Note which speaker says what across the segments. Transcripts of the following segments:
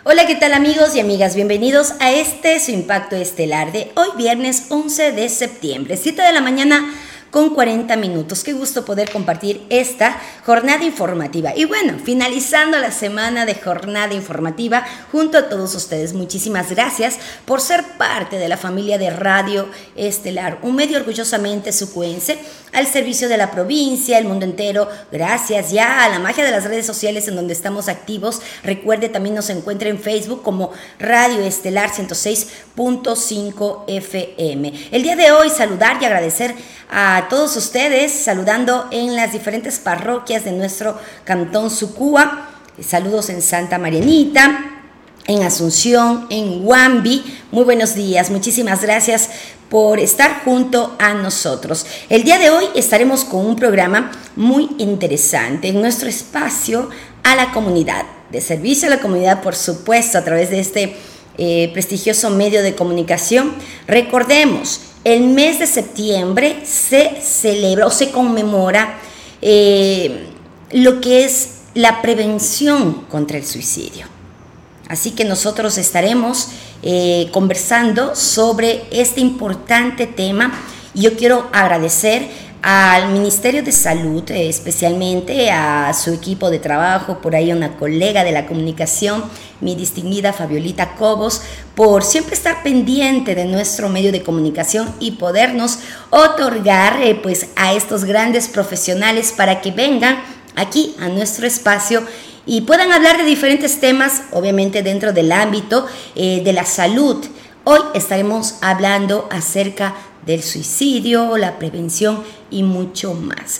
Speaker 1: Hola, ¿qué tal amigos y amigas? Bienvenidos a su Impacto Estelar de hoy viernes 11 de septiembre, 7 de la mañana con 40 minutos. Qué gusto poder compartir esta jornada informativa. Y bueno, finalizando la semana de jornada informativa junto a todos ustedes. Muchísimas gracias por ser parte de la familia de Radio Estelar, un medio orgullosamente sucuense al servicio de la provincia, el mundo entero. Gracias ya a la magia de las redes sociales en donde estamos activos. Recuerde, también nos encuentra en Facebook como Radio Estelar 106.5 FM. El día de hoy saludar y agradecer a todos ustedes, saludando en las diferentes parroquias de nuestro cantón Sucúa. Saludos en Santa Marianita, en Asunción, en Huambi. Muy buenos días, muchísimas gracias por estar junto a nosotros. El día de hoy estaremos con un programa muy interesante en nuestro espacio a la comunidad, de servicio a la comunidad, por supuesto, a través de este prestigioso medio de comunicación. Recordemos, el mes de septiembre se celebra o se conmemora lo que es la prevención contra el suicidio. Así que nosotros estaremos conversando sobre este importante tema. Y yo quiero agradecer al Ministerio de Salud, especialmente a su equipo de trabajo, por ahí una colega de la comunicación, mi distinguida Fabiolita Cobos, por siempre estar pendiente de nuestro medio de comunicación y podernos otorgar pues a estos grandes profesionales para que vengan aquí a nuestro espacio y puedan hablar de diferentes temas, obviamente dentro del ámbito de la salud. Hoy estaremos hablando acerca del suicidio, la prevención y mucho más.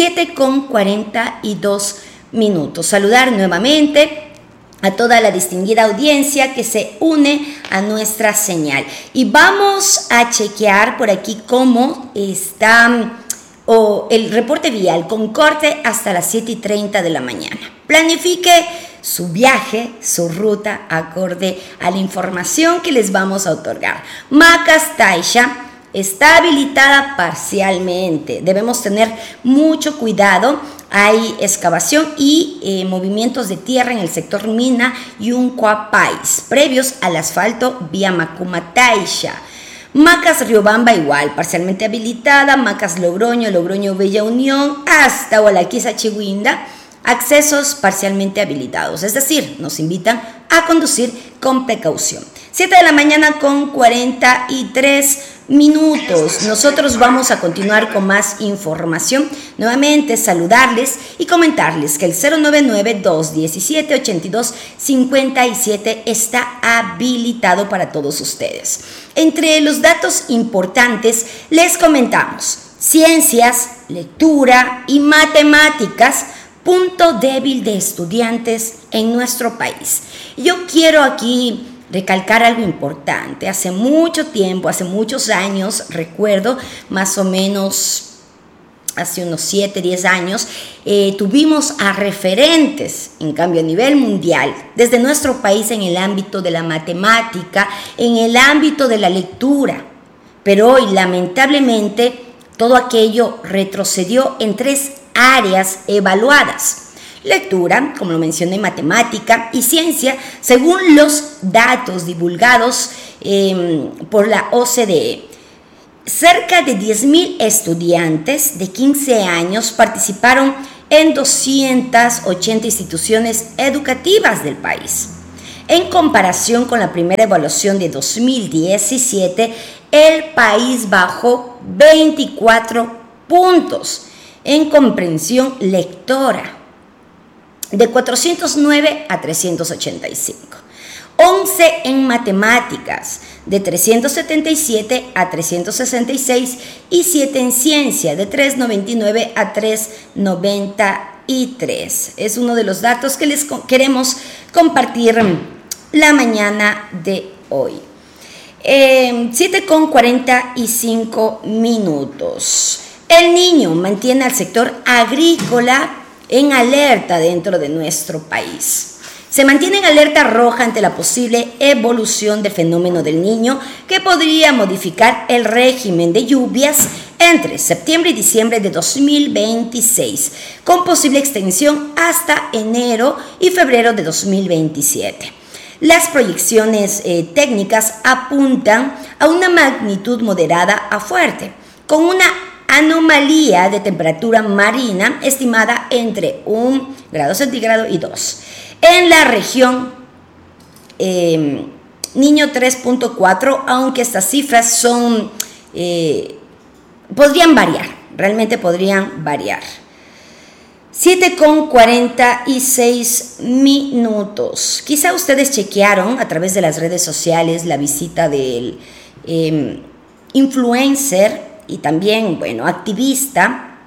Speaker 1: 7:42 minutos. Saludar nuevamente a toda la distinguida audiencia que se une a nuestra señal. Y vamos a chequear por aquí cómo está el reporte vial con corte hasta las 7:30 de la mañana. Planifique su viaje, su ruta, acorde a la información que les vamos a otorgar. Macas Taisha está habilitada parcialmente. Debemos tener mucho cuidado. Hay excavación y movimientos de tierra en el sector Mina y Uncuapais, previos al asfalto vía Macuma Taisha. Macas Riobamba igual, parcialmente habilitada. Macas Logroño Bella Unión hasta Hualaquiza Chihuinda, accesos parcialmente habilitados, es decir, nos invitan a conducir con precaución. 7 de la mañana con 43 minutos. Nosotros vamos a continuar con más información. Nuevamente saludarles y comentarles que el 099-217-8257 está habilitado para todos ustedes. Entre los datos importantes les comentamos: ciencias, lectura y matemáticas, punto débil de estudiantes en nuestro país. Yo quiero aquí recalcar algo importante. Hace mucho tiempo, hace muchos años, recuerdo más o menos hace unos 7, 10 años, tuvimos a referentes, en cambio a nivel mundial, desde nuestro país en el ámbito de la matemática, en el ámbito de la lectura. Pero hoy, lamentablemente, todo aquello retrocedió en 3 áreas evaluadas: lectura, como lo mencioné, matemática y ciencia, según los datos divulgados por la OCDE. Cerca de 10,000 estudiantes de 15 años participaron en 280 instituciones educativas del país. En comparación con la primera evaluación de 2017, el país bajó 24 puntos en comprensión lectora, de 409 a 385. 11 en matemáticas, de 377 a 366, y 7 en ciencia, de 399 a 393. Es uno de los datos que les queremos compartir la mañana de hoy. 7:45 minutos. El niño mantiene al sector agrícola en alerta dentro de nuestro país. Se mantiene en alerta roja ante la posible evolución del fenómeno del Niño, que podría modificar el régimen de lluvias entre septiembre y diciembre de 2026, con posible extensión hasta enero y febrero de 2027. Las proyecciones técnicas apuntan a una magnitud moderada a fuerte, con una anomalía de temperatura marina estimada entre 1 grado centígrado y 2. En la región Niño 3.4, aunque estas cifras son podrían variar, realmente podrían variar. 7:46 Quizá ustedes chequearon a través de las redes sociales la visita del influencer y también, activista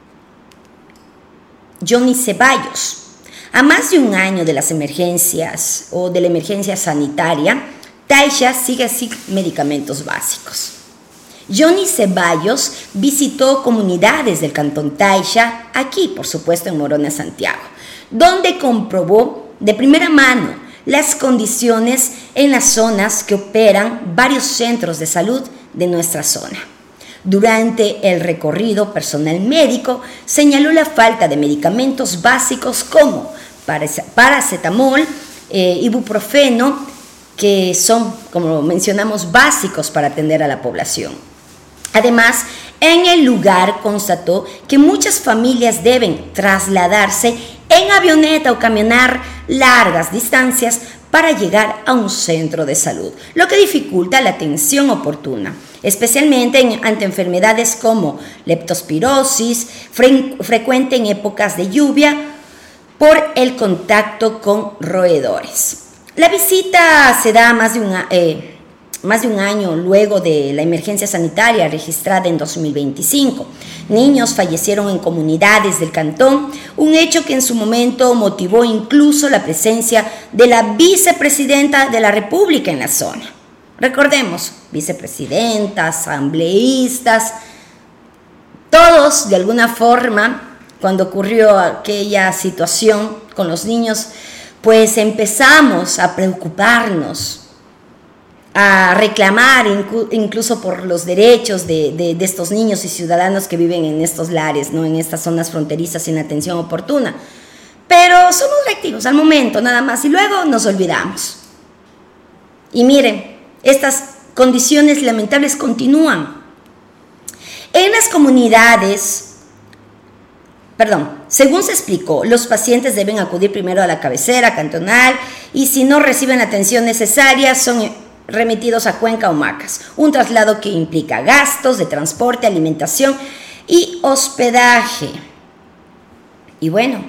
Speaker 1: Johnny Ceballos. A más de un año de las emergencias o de la emergencia sanitaria, Taisha sigue sin medicamentos básicos. Johnny Ceballos visitó comunidades del cantón Taisha, aquí por supuesto en Morona, Santiago, donde comprobó de primera mano las condiciones en las zonas que operan varios centros de salud de nuestra zona. Durante el recorrido, personal médico señaló la falta de medicamentos básicos como paracetamol, ibuprofeno, que son, como mencionamos, básicos para atender a la población. Además, en el lugar constató que muchas familias deben trasladarse en avioneta o caminar largas distancias para llegar a un centro de salud, lo que dificulta la atención oportuna, especialmente ante enfermedades como leptospirosis, frecuente en épocas de lluvia por el contacto con roedores. La visita se da más de un año luego de la emergencia sanitaria registrada en 2025. Niños fallecieron en comunidades del cantón, un hecho que en su momento motivó incluso la presencia de la vicepresidenta de la República en la zona. Recordemos, vicepresidenta, asambleístas, todos de alguna forma, cuando ocurrió aquella situación con los niños, pues empezamos a preocuparnos, a reclamar incluso por los derechos de estos niños y ciudadanos que viven en estos lares, ¿no? En estas zonas fronterizas sin atención oportuna. Pero somos reactivos al momento nada más y luego nos olvidamos. Y miren, estas condiciones lamentables continúan. En las comunidades, según se explicó, los pacientes deben acudir primero a la cabecera cantonal y si no reciben la atención necesaria son remitidos a Cuenca o Macas, un traslado que implica gastos de transporte, alimentación y hospedaje. Y bueno,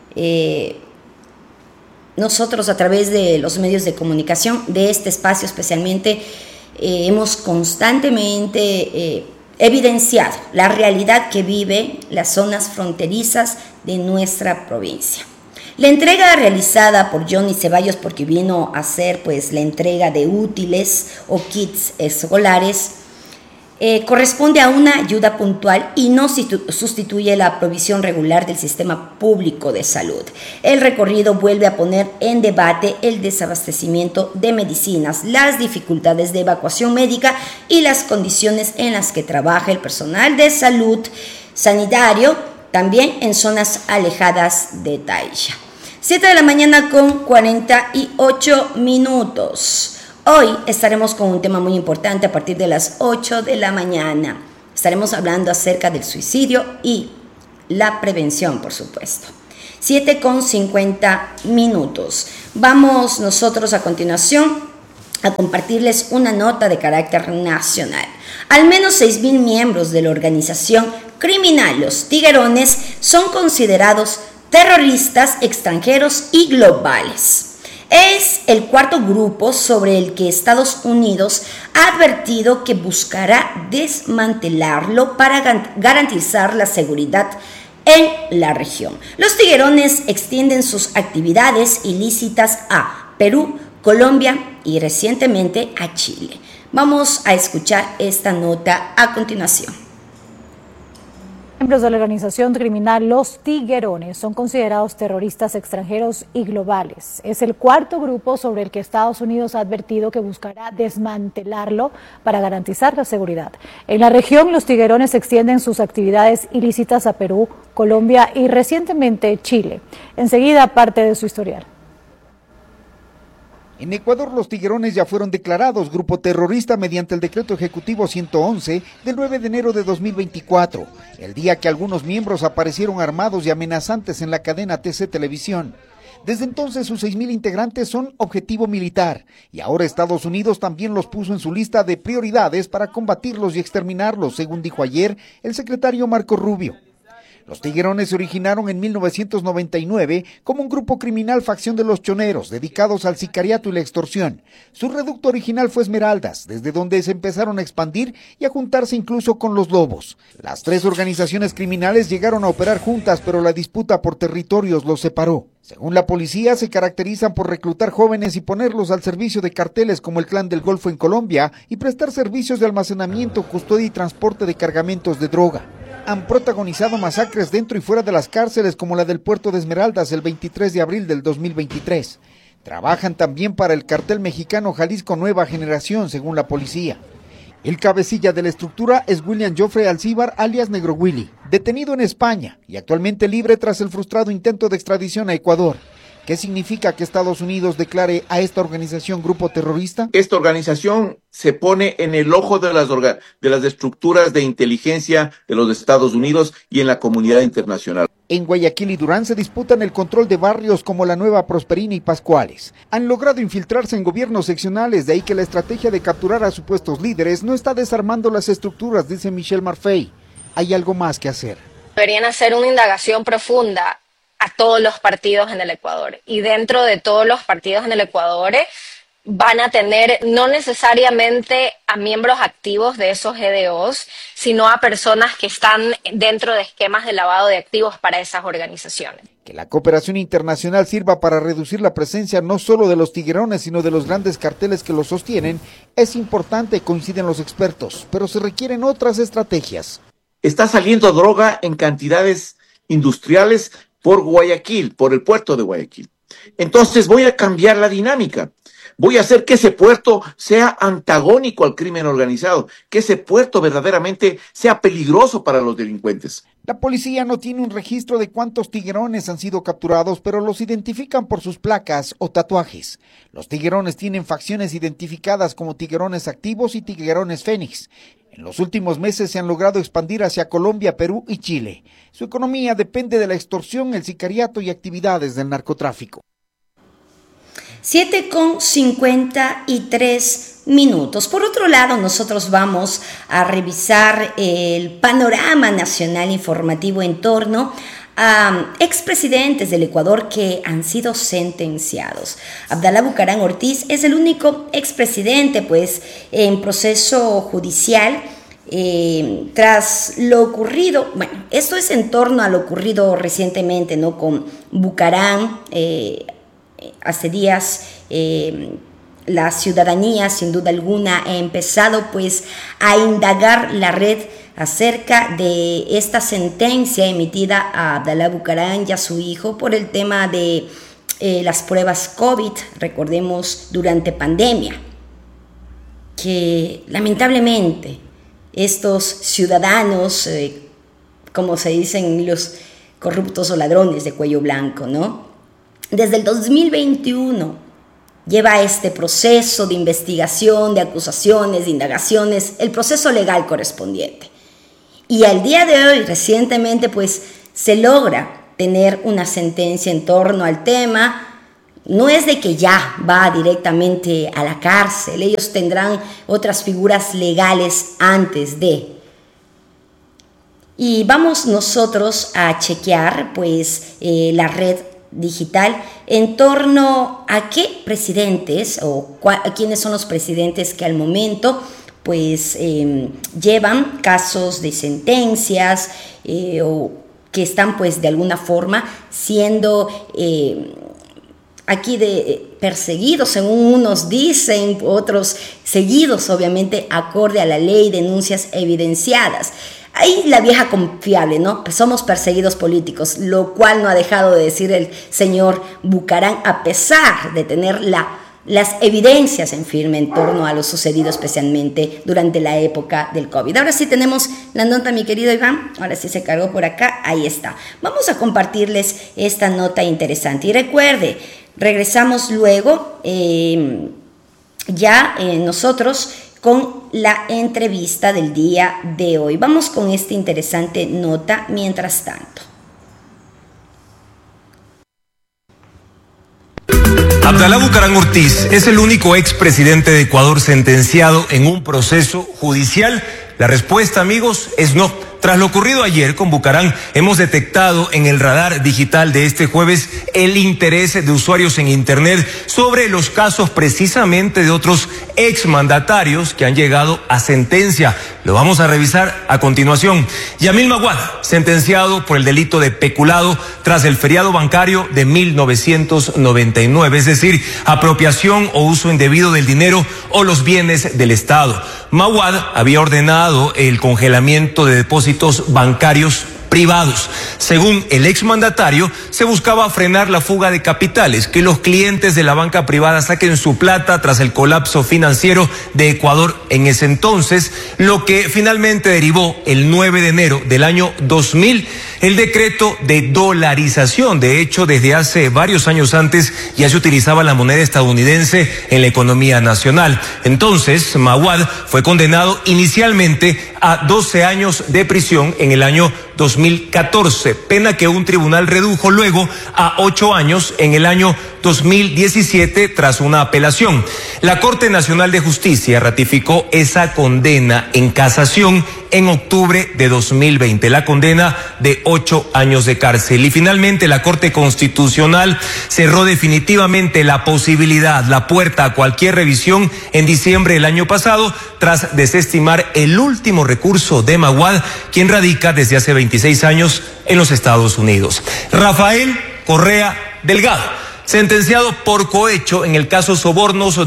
Speaker 1: nosotros a través de los medios de comunicación de este espacio especialmente hemos constantemente evidenciado la realidad que viven las zonas fronterizas de nuestra provincia. La entrega realizada por Johnny Ceballos, porque vino a hacer pues la entrega de útiles o kits escolares, corresponde a una ayuda puntual y no sustituye la provisión regular del sistema público de salud. El recorrido vuelve a poner en debate el desabastecimiento de medicinas, las dificultades de evacuación médica y las condiciones en las que trabaja el personal de salud sanitario, también en zonas alejadas de Taisha. 7:48 Hoy estaremos con un tema muy importante a partir de las 8 de la mañana. Estaremos hablando acerca del suicidio y la prevención, por supuesto. 7:50. Vamos nosotros a continuación a compartirles una nota de carácter nacional. Al menos 6,000 miembros de la organización criminal Los Tiguerones son considerados terroristas extranjeros y globales. Es el cuarto grupo sobre el que Estados Unidos ha advertido que buscará desmantelarlo para garantizar la seguridad en la región. Los Tiguerones extienden sus actividades ilícitas a Perú, Colombia y recientemente a Chile. Vamos a escuchar esta nota a continuación.
Speaker 2: Miembros de la organización criminal Los Tiguerones son considerados terroristas extranjeros y globales. Es el cuarto grupo sobre el que Estados Unidos ha advertido que buscará desmantelarlo para garantizar la seguridad. En la región, los Tiguerones extienden sus actividades ilícitas a Perú, Colombia y recientemente Chile. Enseguida, parte de su historial.
Speaker 3: En Ecuador, los tiguerones ya fueron declarados grupo terrorista mediante el decreto ejecutivo 111 del 9 de enero de 2024, el día que algunos miembros aparecieron armados y amenazantes en la cadena TC Televisión. Desde entonces sus 6,000 integrantes son objetivo militar y ahora Estados Unidos también los puso en su lista de prioridades para combatirlos y exterminarlos, según dijo ayer el secretario Marco Rubio. Los tiguerones se originaron en 1999 como un grupo criminal facción de los choneros, dedicados al sicariato y la extorsión. Su reducto original fue Esmeraldas, desde donde se empezaron a expandir y a juntarse incluso con los lobos. Las tres organizaciones criminales llegaron a operar juntas, pero la disputa por territorios los separó. Según la policía, se caracterizan por reclutar jóvenes y ponerlos al servicio de carteles como el Clan del Golfo en Colombia y prestar servicios de almacenamiento, custodia y transporte de cargamentos de droga. Han protagonizado masacres dentro y fuera de las cárceles como la del puerto de Esmeraldas el 23 de abril del 2023. Trabajan también para el cartel mexicano Jalisco Nueva Generación, según la policía. El cabecilla de la estructura es William Joffrey Alcíbar, alias Negro Willy, detenido en España y actualmente libre tras el frustrado intento de extradición a Ecuador. ¿Qué significa que Estados Unidos declare a esta organización grupo terrorista?
Speaker 4: Esta organización se pone en el ojo de las estructuras de inteligencia de los Estados Unidos y en la comunidad internacional.
Speaker 3: En Guayaquil y Durán se disputan el control de barrios como la Nueva Prosperina y Pascuales. Han logrado infiltrarse en gobiernos seccionales, de ahí que la estrategia de capturar a supuestos líderes no está desarmando las estructuras, dice Michelle Marfey. Hay algo más que hacer.
Speaker 5: Deberían hacer una indagación profunda a todos los partidos en el Ecuador. Y dentro de todos los partidos en el Ecuador van a tener no necesariamente a miembros activos de esos GDOs, sino a personas que están dentro de esquemas de lavado de activos para esas organizaciones.
Speaker 3: Que la cooperación internacional sirva para reducir la presencia no solo de los tiguerones, sino de los grandes carteles que los sostienen, es importante, coinciden los expertos, pero se requieren otras estrategias.
Speaker 4: Está saliendo droga en cantidades industriales por Guayaquil, por el puerto de Guayaquil. Entonces voy a cambiar la dinámica. Voy a hacer que ese puerto sea antagónico al crimen organizado, que ese puerto verdaderamente sea peligroso para los delincuentes.
Speaker 3: La policía no tiene un registro de cuántos tiguerones han sido capturados, pero los identifican por sus placas o tatuajes. Los tiguerones tienen facciones identificadas como tiguerones activos y tiguerones fénix. En los últimos meses se han logrado expandir hacia Colombia, Perú y Chile. Su economía depende de la extorsión, el sicariato y actividades del narcotráfico.
Speaker 1: 7:53. Por otro lado, nosotros vamos a revisar el panorama nacional informativo en torno a expresidentes del Ecuador que han sido sentenciados. Abdalá Bucaram Ortiz es el único expresidente en proceso judicial tras lo ocurrido. Bueno, esto es en torno a lo ocurrido recientemente, ¿no? Con Bucaram. Hace días la ciudadanía sin duda alguna ha empezado a indagar la red acerca de esta sentencia emitida a Abdalá Bucaram y a su hijo por el tema de las pruebas COVID, recordemos, durante pandemia, que lamentablemente estos ciudadanos, como se dicen los corruptos o ladrones de cuello blanco, ¿no? Desde el 2021 lleva este proceso de investigación, de acusaciones, de indagaciones, el proceso legal correspondiente. Y al día de hoy, recientemente, se logra tener una sentencia en torno al tema. No es de que ya va directamente a la cárcel, ellos tendrán otras figuras legales antes de. Y vamos nosotros a chequear, la red digital en torno a qué presidentes o quiénes son los presidentes que al momento llevan casos de sentencias o que están de alguna forma siendo perseguidos, según unos dicen, otros seguidos obviamente acorde a la ley, denuncias evidenciadas. Ahí la vieja confiable, ¿no? Somos perseguidos políticos, lo cual no ha dejado de decir el señor Bucaram, a pesar de tener las evidencias en firme en torno a lo sucedido especialmente durante la época del COVID. Ahora sí tenemos la nota, mi querido Iván, ahora sí se cargó por acá, ahí está. Vamos a compartirles esta nota interesante y recuerde, Regresamos luego nosotros con la entrevista del día de hoy. Vamos con esta interesante nota mientras tanto.
Speaker 6: Abdalá Bucaram Ortiz es el único expresidente de Ecuador sentenciado en un proceso judicial. La respuesta, amigos, es no. Tras lo ocurrido ayer con Bucaram, hemos detectado en el radar digital de este jueves el interés de usuarios en Internet sobre los casos precisamente de otros exmandatarios que han llegado a sentencia. Lo vamos a revisar a continuación. Yamil Maguad, sentenciado por el delito de peculado tras el feriado bancario de 1999, es decir, apropiación o uso indebido del dinero o los bienes del Estado. Maguad había ordenado el congelamiento de depósitos bancarios privados. Según el exmandatario, se buscaba frenar la fuga de capitales, que los clientes de la banca privada saquen su plata tras el colapso financiero de Ecuador en ese entonces, lo que finalmente derivó el 9 de enero del año 2000 el decreto de dolarización. De hecho, desde hace varios años antes ya se utilizaba la moneda estadounidense en la economía nacional. Entonces, Maguad fue condenado inicialmente a 12 años de prisión en el año 2014, pena que un tribunal redujo luego a 8 años en el año 2017 tras una apelación. La Corte Nacional de Justicia ratificó esa condena en casación en octubre de 2020, la condena de 8 años de cárcel. Y finalmente la Corte Constitucional cerró definitivamente la posibilidad, la puerta a cualquier revisión en diciembre del año pasado, tras desestimar el último recurso de Maguad, quien radica desde hace 26 años en los Estados Unidos. Rafael Correa Delgado, sentenciado por cohecho en el caso Sobornos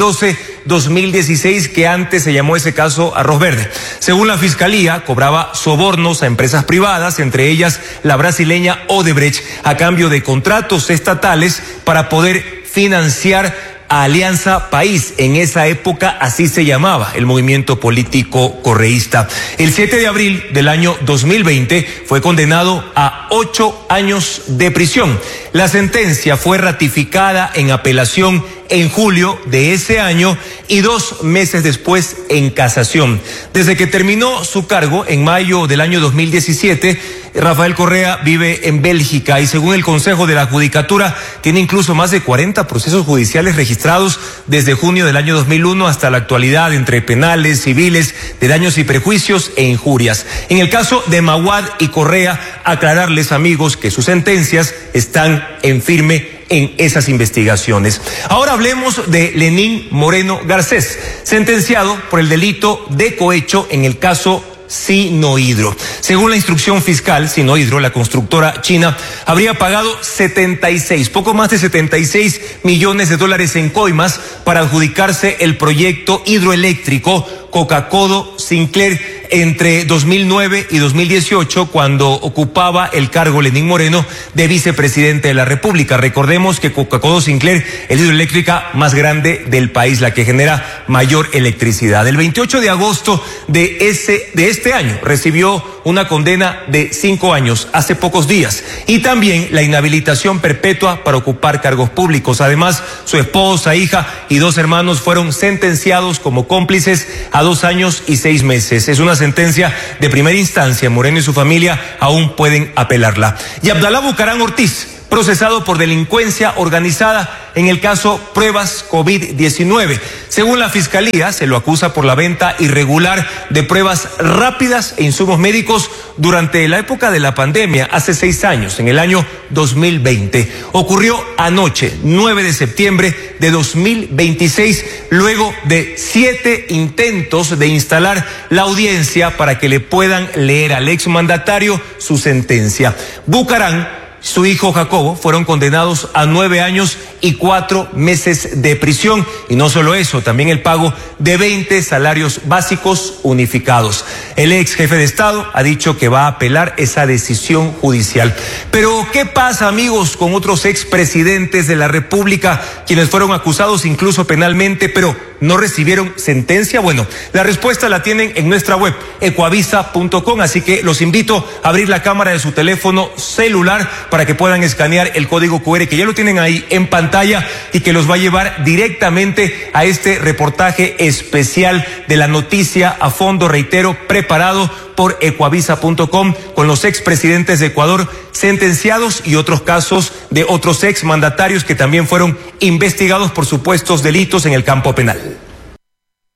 Speaker 6: 2012-2016, que antes se llamó ese caso Arroz Verde. Según la Fiscalía, cobraba sobornos a empresas privadas, entre ellas la brasileña Odebrecht, a cambio de contratos estatales para poder financiar a Alianza País. En esa época así se llamaba el movimiento político correísta. El 7 de abril del año 2020 fue condenado a 8 años de prisión. La sentencia fue ratificada en apelación en julio de ese año y 2 meses después en casación. Desde que terminó su cargo en mayo del año 2017, Rafael Correa vive en Bélgica y según el Consejo de la Judicatura tiene incluso más de 40 procesos judiciales registrados desde junio del año 2001 hasta la actualidad, entre penales, civiles, de daños y perjuicios e injurias. En el caso de Maguad y Correa, aclararles, amigos, que sus sentencias están en firme en esas investigaciones. Ahora hablemos de Lenín Moreno Garcés, sentenciado por el delito de cohecho en el caso Sinohydro. Según la instrucción fiscal, Sinohydro, la constructora china, habría pagado poco más de 76 millones de dólares en coimas para adjudicarse el proyecto hidroeléctrico Coca-Codo Sinclair entre 2009 y 2018, cuando ocupaba el cargo Lenín Moreno de vicepresidente de la República. Recordemos que Coca-Codo Sinclair es la hidroeléctrica más grande del país, la que genera mayor electricidad. El 28 de agosto de este año recibió una condena de 5 años, hace pocos días, y también la inhabilitación perpetua para ocupar cargos públicos. Además, su esposa, hija y 2 hermanos fueron sentenciados como cómplices a 2 años y 6 meses. Es una sentencia de primera instancia. Moreno y su familia aún pueden apelarla. Y Abdalá Bucaram Ortiz, procesado por delincuencia organizada en el caso Pruebas COVID-19. Según la Fiscalía, se lo acusa por la venta irregular de pruebas rápidas e insumos médicos durante la época de la pandemia, hace 6 años, en el año 2020. Ocurrió anoche, 9 de septiembre de 2026, luego de 7 intentos de instalar la audiencia para que le puedan leer al exmandatario su sentencia. Bucaram, su hijo Jacobo fueron condenados a 9 años y 4 meses de prisión. Y no solo eso, también el pago de 20 salarios básicos unificados. El ex jefe de Estado ha dicho que va a apelar esa decisión judicial. Pero, ¿qué pasa, amigos, con otros expresidentes de la República, quienes fueron acusados incluso penalmente, pero no recibieron sentencia? Bueno, la respuesta la tienen en nuestra web, ecuavisa.com, así que los invito a abrir la cámara de su teléfono celular para que puedan escanear el código QR que ya lo tienen ahí en pantalla y que los va a llevar directamente a este reportaje especial de la noticia a fondo, reitero, preparado por ecuavisa.com con los expresidentes de Ecuador sentenciados y otros casos de otros exmandatarios que también fueron investigados por supuestos delitos en el campo penal.